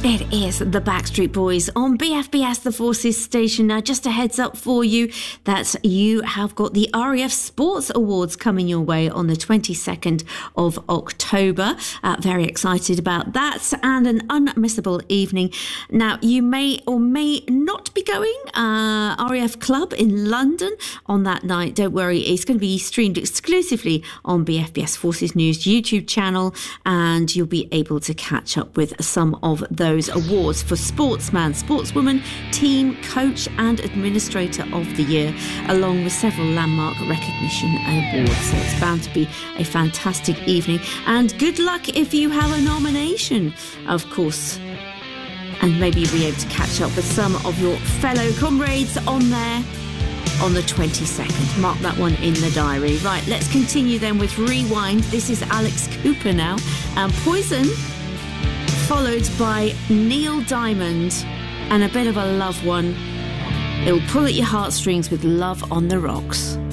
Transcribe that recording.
It is the Backstreet Boys on BFBS, the Forces station. Now, just a heads up for you that you have got the RAF Sports Awards coming your way on the 22nd of October. Very excited about that, and an unmissable evening. Now, you may or may not be going RAF Club in London on that night. Don't worry, it's going to be streamed exclusively on BFBS Forces News YouTube channel, and you'll be able to catch up with some of those awards for Sportsman, Sportswoman, Team, Coach and Administrator of the Year, along with several landmark recognition awards. So it's bound to be a fantastic evening, and good luck if you have a nomination, of course. And maybe you'll be able to catch up with some of your fellow comrades on there on the 22nd. Mark that one in the diary. Right, let's continue then with Rewind. This is Alex Cooper now, and Poison, followed by Neil Diamond and a bit of a love one. It'll pull at your heartstrings with Love on the Rocks.